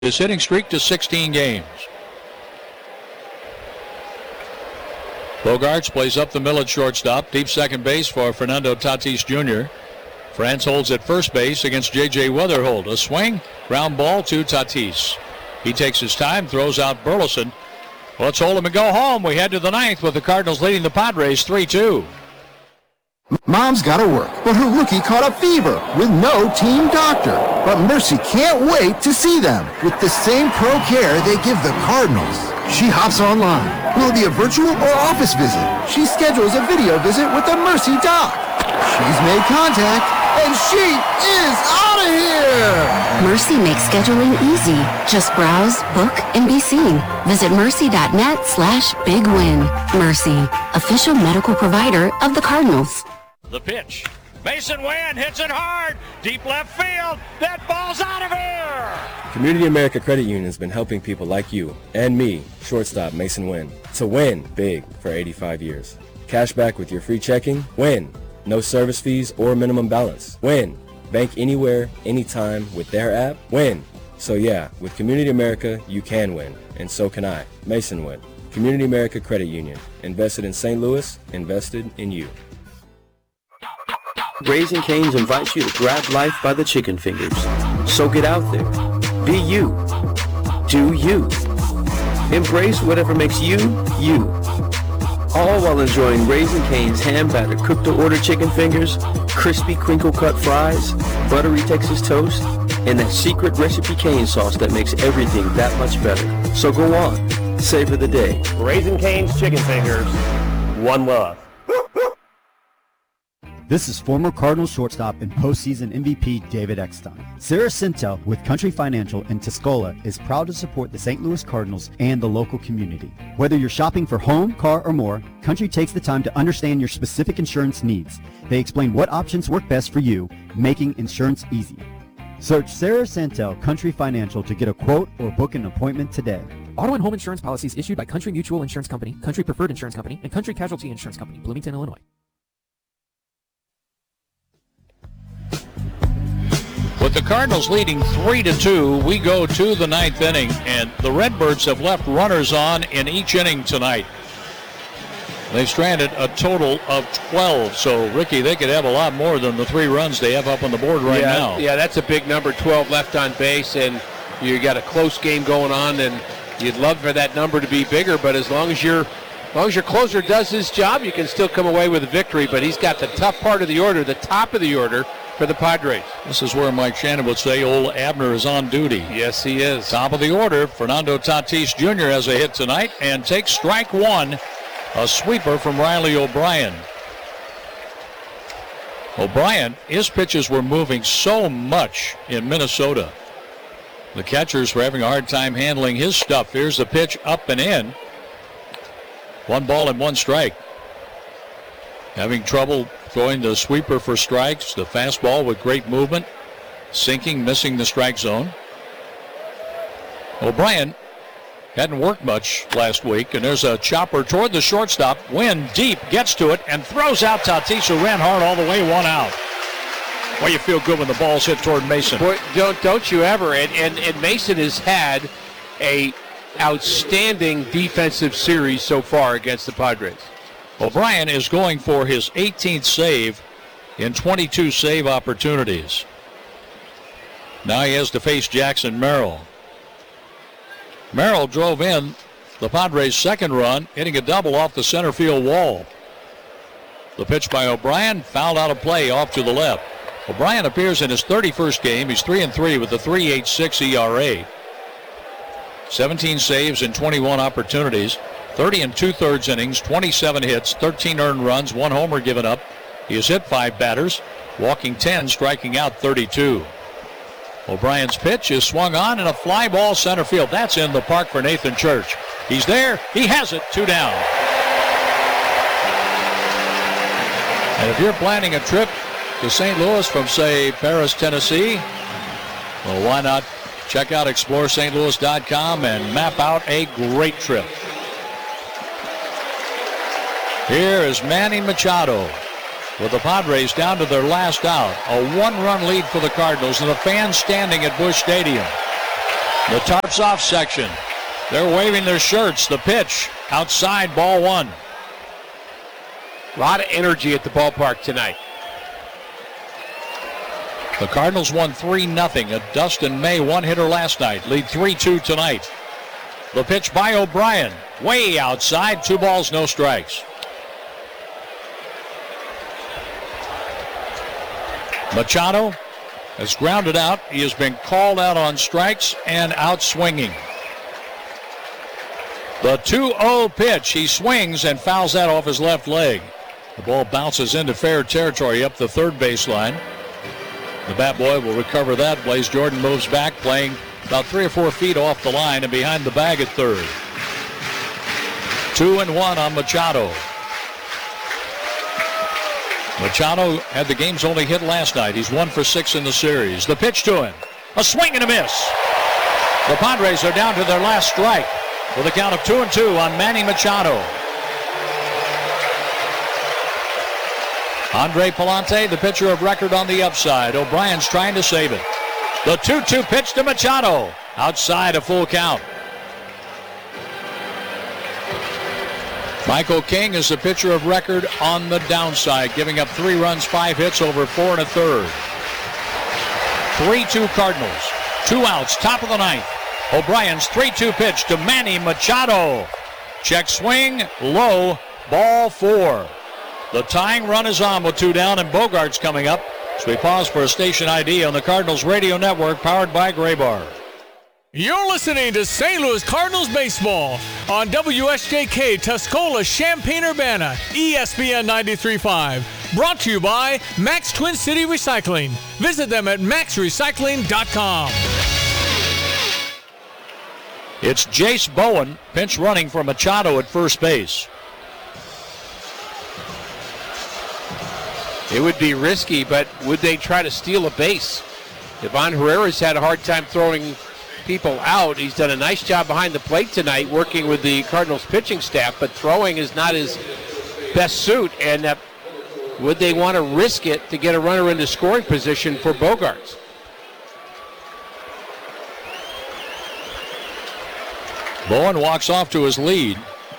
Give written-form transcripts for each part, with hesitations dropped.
his hitting streak to 16 games. Bogaerts plays up the middle at shortstop. Deep second base for Fernando Tatis Jr. France holds at first base against J.J. Weatherholt. A swing, ground ball to Tatis. He takes his time, throws out Burleson. Let's hold him and go home. We head to the ninth with the Cardinals leading the Padres 3-2. Mom's got to work, but her rookie caught a fever with no team doctor. But Mercy can't wait to see them with the same pro care they give the Cardinals. She hops online. Will it be a virtual or office visit? She schedules a video visit with the Mercy doc. She's made contact, and she is out of here! Mercy makes scheduling easy. Just browse, book, and be seen. Visit mercy.net/bigwin. Mercy, official medical provider of the Cardinals. The pitch. Mason Wynn hits it hard. Deep left field. That ball's out of here. Community America Credit Union has been helping people like you and me, shortstop Mason Wynn, to win big for 85 years. Cash back with your free checking. Win. No service fees or minimum balance. Win. Bank anywhere, anytime with their app. Win. So yeah, with Community America, you can win. And so can I. Mason Wynn. Community America Credit Union. Invested in St. Louis. Invested in you. Raising Cane's invites you to grab life by the chicken fingers. So get out there. Be you. Do you. Embrace whatever makes you, you. All while enjoying Raising Cane's hand-battered cooked-to-order chicken fingers, crispy crinkle-cut fries, buttery Texas toast, and that secret recipe cane sauce that makes everything that much better. So go on. Savor the day. Raising Cane's chicken fingers. One love. This is former Cardinals shortstop and postseason MVP David Eckstein. Sarah Sintel with Country Financial in Tuscola is proud to support the St. Louis Cardinals and the local community. Whether you're shopping for home, car, or more, Country takes the time to understand your specific insurance needs. They explain what options work best for you, making insurance easy. Search Sarah Sintel Country Financial to get a quote or book an appointment today. Auto and home insurance policies issued by Country Mutual Insurance Company, Country Preferred Insurance Company, and Country Casualty Insurance Company, Bloomington, Illinois. With the Cardinals leading 3-2, we go to the ninth inning, and the Redbirds have left runners on in each inning tonight. They've stranded a total of 12, so, Ricky, they could have a lot more than the 3 runs they have up on the board right now. Yeah, that's a big number, 12 left on base, and you got a close game going on, and you'd love for that number to be bigger, but as long as your closer does his job, you can still come away with a victory, but he's got the tough part of the order, the top of the order, for the Padres. This is where Mike Shannon would say old Abner is on duty. Yes, he is. Top of the order, Fernando Tatis Jr. has a hit tonight and takes strike one, a sweeper from Riley O'Brien. O'Brien, his pitches were moving so much in Minnesota. The catchers were having a hard time handling his stuff. Here's the pitch up and in. 1 ball and 1 strike. Having trouble throwing the sweeper for strikes, the fastball with great movement, sinking, missing the strike zone. O'Brien hadn't worked much last week, and there's a chopper toward the shortstop. Wynn deep, gets to it, and throws out Tatis, who ran hard all the way, 1 out. Well, you feel good when the ball's hit toward Mason. Boy, don't you ever. And Mason has had a outstanding defensive series so far against the Padres. O'Brien is going for his 18th save in 22 save opportunities. Now he has to face Jackson Merrill. Merrill drove in the Padres' second run, hitting a double off the center field wall. The pitch by O'Brien, fouled out of play off to the left. O'Brien appears in his 31st game. He's 3-3 with a 3.86 ERA. 17 saves in 21 opportunities. 30 2/3 innings, 27 hits, 13 earned runs, 1 homer given up. He has hit 5 batters, walking 10, striking out 32. O'Brien's pitch is swung on in a fly ball center field. That's in the park for Nathan Church. He's there. He has it. 2 down. And if you're planning a trip to St. Louis from, say, Paris, Tennessee, well, why not check out ExploreSt.Louis.com and map out a great trip. Here is Manny Machado with the Padres down to their last out. A 1-run lead for the Cardinals and the fans standing at Busch Stadium. The Tarps off section. They're waving their shirts. The pitch outside, ball one. A lot of energy at the ballpark tonight. The Cardinals won 3-0. A Dustin May one-hitter last night. Lead 3-2 tonight. The pitch by O'Brien. Way outside. 2 balls, no strikes. Machado has grounded out. He has been called out on strikes and out swinging. The 2-0 pitch. He swings and fouls that off his left leg. The ball bounces into fair territory up the third baseline. The bat boy will recover that. Blaze Jordan moves back, playing about 3 or 4 feet off the line and behind the bag at third. 2-1 on Machado. Machado had the game's only hit last night. He's 1 for 6 in the series. The pitch to him. A swing and a miss. The Padres are down to their last strike with a count of 2-2 on Manny Machado. Andre Palante, the pitcher of record, on the upside. O'Brien's trying to save it. The 2-2 pitch to Machado. Outside, a full count. Michael King is the pitcher of record on the downside, giving up 3 runs, 5 hits over 4 1/3. 3-2 Cardinals. 2 outs, top of the ninth. O'Brien's 3-2 pitch to Manny Machado. Check swing, low, ball 4. The tying run is on with 2 down, and Bogart's coming up. So we pause for a station ID on the Cardinals Radio Network, powered by Graybar. You're listening to St. Louis Cardinals baseball on WSJK Tuscola, Champaign-Urbana, ESPN 93.5. Brought to you by Max Twin City Recycling. Visit them at maxrecycling.com. It's Jace Bowen, pinch running for Machado at first base. It would be risky, but would they try to steal a base? Ivan Herrera's had a hard time throwing people out. He's done a nice job behind the plate tonight working with the Cardinals pitching staff, but throwing is not his best suit. And would they want to risk it to get a runner into scoring position for Bogaerts? Bowen walks off to his lead.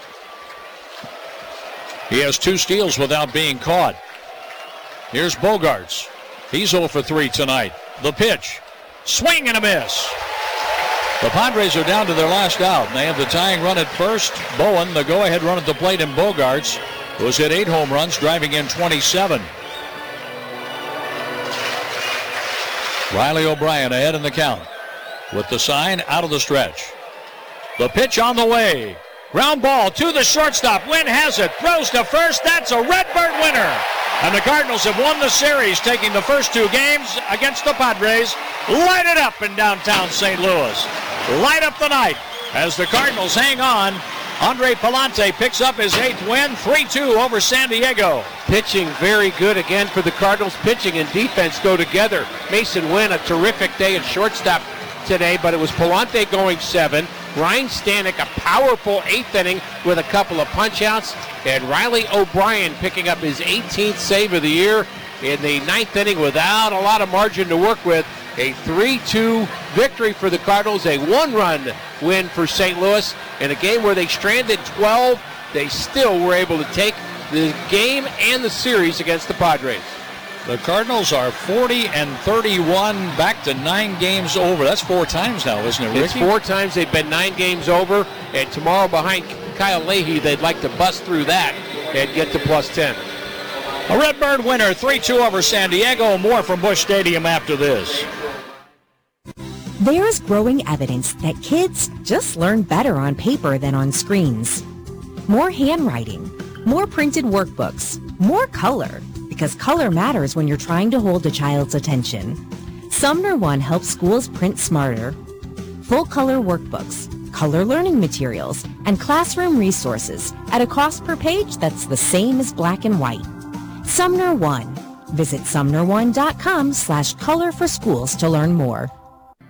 He has 2 steals without being caught. Here's Bogaerts. He's 0 for 3 tonight. The pitch. Swing and a miss. The Padres are down to their last out. They have the tying run at first. Bowen, the go-ahead run at the plate, and Bogaerts, who's hit 8 home runs, driving in 27. Riley O'Brien ahead in the count with the sign out of the stretch. The pitch on the way. Ground ball to the shortstop. Wynn has it. Throws to first. That's a Redbird winner. And the Cardinals have won the series, taking the first 2 games against the Padres. Light it up in downtown St. Louis. Light up the night as the Cardinals hang on. Andre Palante picks up his 8th win, 3-2 over San Diego. Pitching very good again for the Cardinals. Pitching and defense go together. Mason Wynn, a terrific day at shortstop today, but it was Palante going 7. Ryan Stanek, a powerful 8th inning with a couple of punch-outs. And Riley O'Brien picking up his 18th save of the year in the 9th inning without a lot of margin to work with. A 3-2 victory for the Cardinals, a 1-run win for St. Louis. In a game where they stranded 12, they still were able to take the game and the series against the Padres. The Cardinals are 40-31, back to 9 games over. That's 4 times now, isn't it, Ricky? It's 4 times they've been 9 games over, and tomorrow behind Kyle Leahy, they'd like to bust through that and get to +10. A Redbird winner, 3-2 over San Diego. More from Busch Stadium after this. There's growing evidence that kids just learn better on paper than on screens. More handwriting, more printed workbooks, more color, because color matters when you're trying to hold a child's attention. Sumner One helps schools print smarter. Full-color workbooks, color learning materials, and classroom resources at a cost per page that's the same as black and white. Sumner One. Visit sumnerone.com/color for schools to learn more.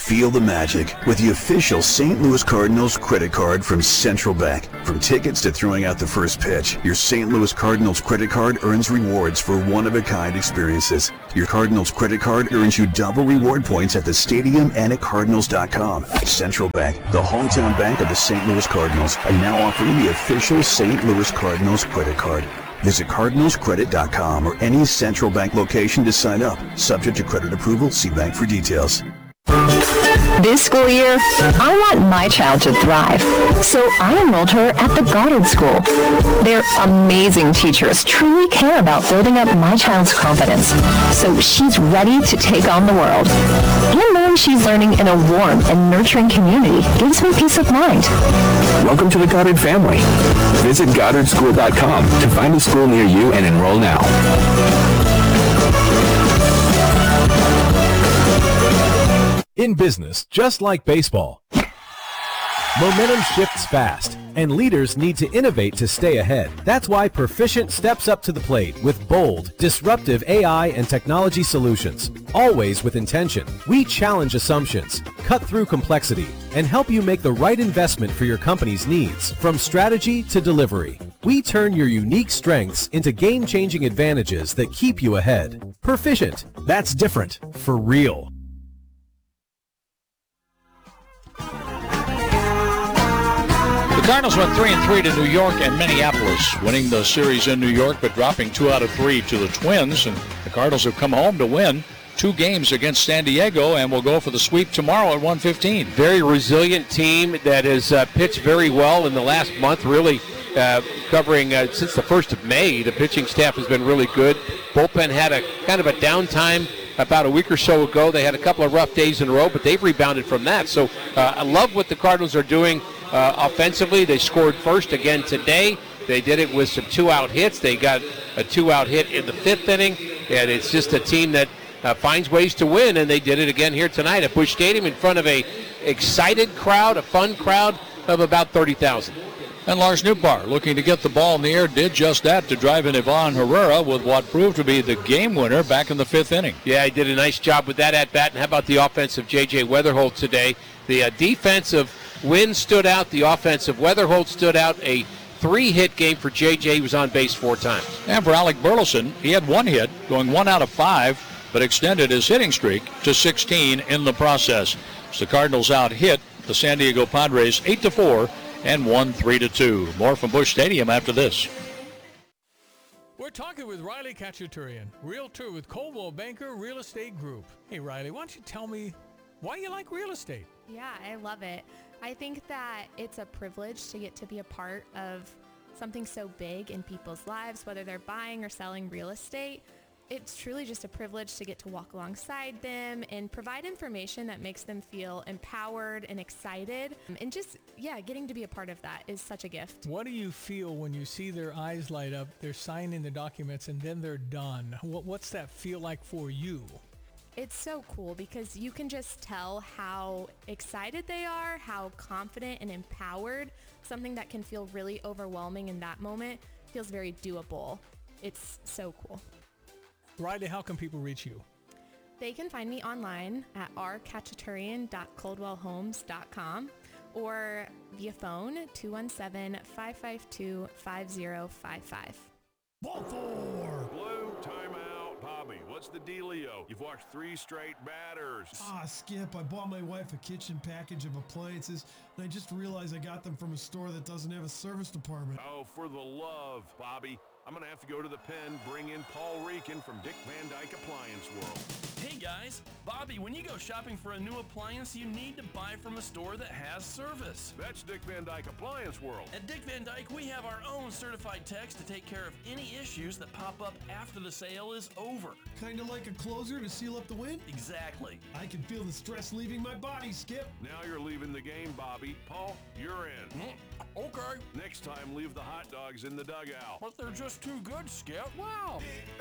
Feel the magic with the official St. Louis Cardinals credit card from Central Bank. From tickets to throwing out the first pitch, your St. Louis Cardinals credit card earns rewards for one-of-a-kind experiences. Your Cardinals credit card earns you double reward points at the stadium and at Cardinals.com. Central Bank, the hometown bank of the St. Louis Cardinals, are now offering the official St. Louis Cardinals credit card. Visit CardinalsCredit.com or any Central Bank location to sign up. Subject to credit approval, see bank for details. This school year, I want my child to thrive, so I enrolled her at the Goddard School. Their amazing teachers truly care about building up my child's confidence, so she's ready to take on the world. And knowing she's learning in a warm and nurturing community gives me peace of mind. Welcome to the Goddard family. Visit GoddardSchool.com to find a school near you and enroll now. In business, just like baseball, momentum shifts fast, and leaders need to innovate to stay ahead. That's why Perficient steps up to the plate with bold, disruptive AI and technology solutions. Always with intention, we challenge assumptions, cut through complexity, and help you make the right investment for your company's needs, from strategy to delivery. We turn your unique strengths into game-changing advantages that keep you ahead. Perficient. That's different. For real. The Cardinals went 3-3 to New York and Minneapolis, winning the series in New York but dropping 2 out of 3 to the Twins. And the Cardinals have come home to win 2 games against San Diego and will go for the sweep tomorrow at 1:15. Very resilient team that has pitched very well in the last month, really covering since the 1st of May. The pitching staff has been really good. Bullpen had a kind of a downtime about a week or so ago. They had a couple of rough days in a row, but they've rebounded from that. So I love what the Cardinals are doing offensively. They scored first again today. They did it with some 2-out hits. They got a 2-out hit in the 5th inning, and it's just a team that finds ways to win, and they did it again here tonight at Busch Stadium in front of a excited crowd, a fun crowd of about 30,000. And Lars Nootbaar, looking to get the ball in the air, did just that to drive in Ivan Herrera with what proved to be the game winner back in the 5th inning. Yeah, he did a nice job with that at-bat. And how about the offensive J.J. Weatherholt today? The defensive Wynn stood out. The offensive Weatherholt stood out. A 3-hit game for J.J. He was on base 4 times. And for Alec Burleson, he had 1 hit, going 1 out of 5, but extended his hitting streak to 16 in the process. So the Cardinals out-hit the San Diego Padres 8-4 and won 3-2. More from Busch Stadium after this. We're talking with Riley Khachaturian, realtor with Coldwell Banker Real Estate Group. Hey, Riley, why don't you tell me why you like real estate? Yeah, I love it. I think that it's a privilege to get to be a part of something so big in people's lives, whether they're buying or selling real estate. It's truly just a privilege to get to walk alongside them and provide information that makes them feel empowered and excited. And just, getting to be a part of that is such a gift. What do you feel when you see their eyes light up, they're signing the documents, and then they're done? What's that feel like for you? It's so cool because you can just tell how excited they are, how confident and empowered. Something that can feel really overwhelming in that moment feels very doable. It's so cool. Riley, how can people reach you? They can find me online at rkhachaturian.coldwellhomes.com or via phone 217-552-5055. Baltimore! Blue, timeout. Bobby, what's the dealio? You've watched 3 straight batters. Skip, I bought my wife a kitchen package of appliances, and I just realized I got them from a store that doesn't have a service department. Oh, for the love, Bobby. I'm going to have to go to the pen, bring in Paul Reekin from Dick Van Dyke Appliance World. Hey guys, Bobby, when you go shopping for a new appliance, you need to buy from a store that has service. That's Dick Van Dyke Appliance World. At Dick Van Dyke, we have our own certified techs to take care of any issues that pop up after the sale is over. Kind of like a closer to seal up the win? Exactly. I can feel the stress leaving my body, Skip. Now you're leaving the game, Bobby. Paul, you're in. Okay. Next time, leave the hot dogs in the dugout. But they're just too good, Skip. Wow.